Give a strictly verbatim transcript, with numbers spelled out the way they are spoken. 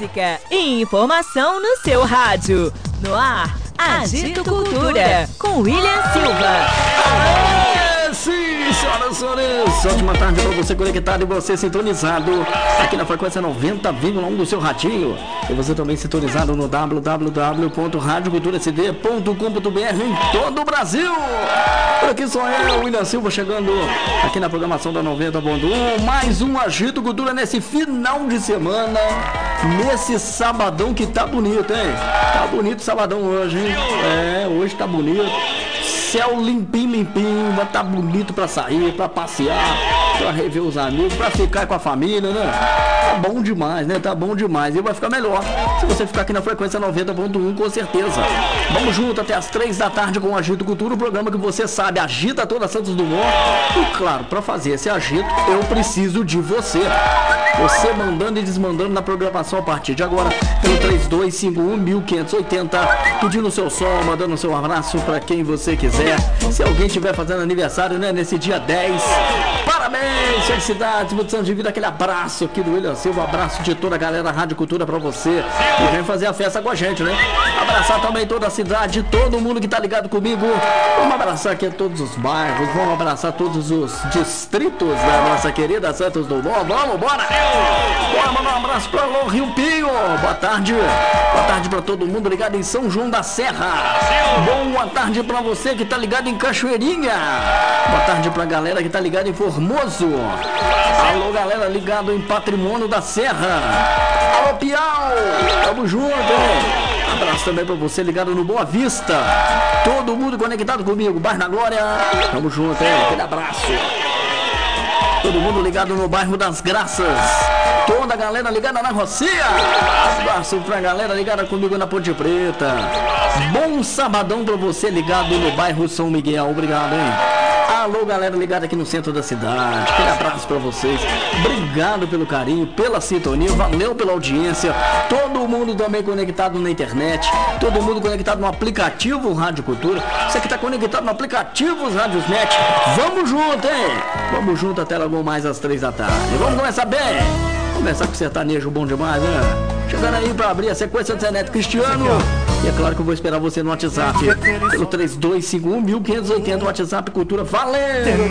música e informação no seu rádio. No ar, Agito Cultura, com William Silva. Aê, sim, senhoras e senhores, ótima tarde para você conectado e você sintonizado aqui na frequência noventa vírgula um do seu ratinho. E você também sintonizado no w w w ponto rádio cultura s d ponto com ponto b r em todo o Brasil. Por aqui sou eu, William Silva, chegando aqui na programação da noventa ponto um. Mais um Agito Cultura nesse final de semana, nesse sabadão que tá bonito, hein? Tá bonito o sabadão hoje, hein? É, hoje tá bonito. Céu limpinho, limpinho, vai tá bonito pra sair, pra passear, pra rever os amigos, pra ficar com a família, né? Tá bom demais, né? Tá bom demais. E vai ficar melhor se você ficar aqui na frequência noventa ponto um, com certeza. Vamos junto até as três da tarde com o Agito Cultura, o programa que você sabe, agita toda Santos Dumont. E claro, pra fazer esse agito, eu preciso de você. Você mandando e desmandando na programação a partir de agora, pelo três dois cinco um, quinze oitenta, pedindo o seu som, mandando o seu abraço pra quem você quiser. Se alguém estiver fazendo aniversário, né, nesse dia dez, parabéns, felicidades, mudança de vida, aquele abraço aqui do William Silva, abraço de toda a galera da Rádio Cultura pra você, e vem fazer a festa com a gente, né? Abraçar também toda a cidade, todo mundo que tá ligado comigo. Vamos abraçar aqui todos os bairros, vamos abraçar todos os distritos da nossa querida Santos Dumont. Vamos, bora! Bora mandar um abraço pra Alô Rio Pinho. Boa tarde, boa tarde pra todo mundo ligado em São João da Serra. Boa tarde pra você que tá ligado em Cachoeirinha. Boa tarde pra galera que tá ligada em Formoso. Alô galera ligado em Patrimônio da Serra. Alô Piau, tamo junto, hein? Abraço também pra você ligado no Boa Vista. Todo mundo conectado comigo, Bairro da Glória. Tamo junto, hein? Aquele abraço. Todo mundo ligado no bairro das Graças. Toda a galera ligada na Rocia. Abraço pra galera ligada comigo na Ponte Preta. Bom sabadão pra você ligado no bairro São Miguel. Obrigado, hein? Alô, galera ligada aqui no centro da cidade. Aquele abraço pra vocês. Obrigado pelo carinho, pela sintonia. Valeu pela audiência. Todo mundo também conectado na internet. Todo mundo conectado no aplicativo Rádio Cultura. Você que tá conectado no aplicativo Rádios Net. Vamos junto, hein? Vamos junto até logo mais às três da tarde. Vamos começar bem. Começar com sertanejo bom demais, né? Chegando aí pra abrir a sequência do Zé Neto Cristiano. E é claro que eu vou esperar você no WhatsApp. Pelo três dois cinco um, quinze oitenta, WhatsApp Cultura. Valeu!